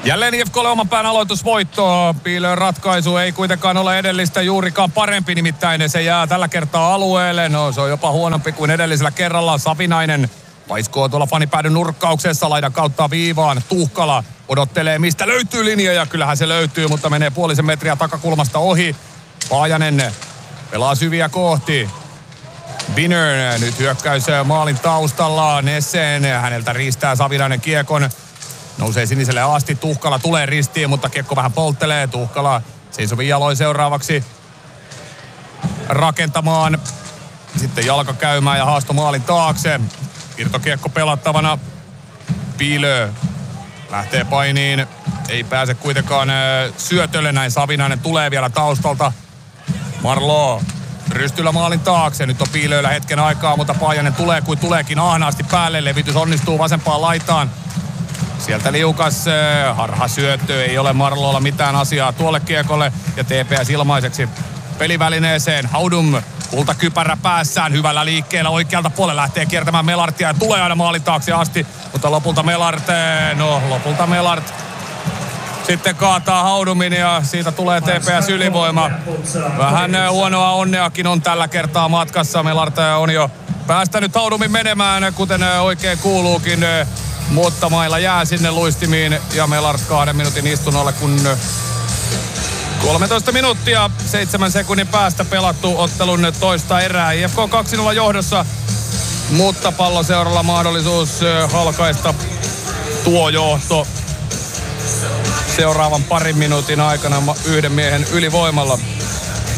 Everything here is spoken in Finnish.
Jälleen IFK:lle oman pään aloitusvoitto. Piilön ratkaisu ei kuitenkaan ole edellistä juurikaan parempi, nimittäin se jää tällä kertaa alueelle. No, se on jopa huonompi kuin edellisellä kerralla. Savinainen paiskoo tuolla fanipäädyn nurkkauksessa laidan kautta viivaan. Tuhkala odottelee, mistä löytyy linja, ja kyllähän se löytyy, mutta menee puolisen metriä takakulmasta ohi. Paajanen pelaa syviä kohti. Binner nyt hyökkäys maalin taustalla. Nessen, häneltä riistää Savinainen kiekon. Nousee siniselle asti, Tuhkala tulee ristiin, mutta kiekko vähän polttelee. Tuhkala seisovin jaloin seuraavaksi rakentamaan. Sitten jalka käymään ja haasto maalin taakse. Irtokiekko pelattavana. Piilö lähtee painiin. Ei pääse kuitenkaan syötölle, näin Savinainen tulee vielä taustalta. Marlo rystyllä maalin taakse. Nyt on Piilöillä hetken aikaa, mutta Paajanen tulee kuin tuleekin ahnaasti päälle. Levitys onnistuu vasempaan laitaan. Sieltä liukas harhasyöttö, ei ole Marlolla mitään asiaa tuolle kiekolle ja TPS ilmaiseksi pelivälineeseen. Haudum kultakypärä päässään, hyvällä liikkeellä oikealta puolella lähtee kiertämään Melartia ja tulee aina maalin taakse asti, mutta lopulta Melart sitten kaataa Haudumin ja siitä tulee TPS ylivoima. Vähän huonoa onneakin on tällä kertaa matkassa. Melart on jo päästänyt Haudumin menemään, kuten oikein kuuluukin. Mutta mailla jää sinne luistimiin ja Melart 2 minuutin istunnolle, kun 13 minuuttia 7 sekunnin päästä pelattu ottelun toista erää. IFK 2-0 johdossa, mutta Palloseuralla mahdollisuus halkaista tuo johto seuraavan parin minuutin aikana yhden miehen ylivoimalla.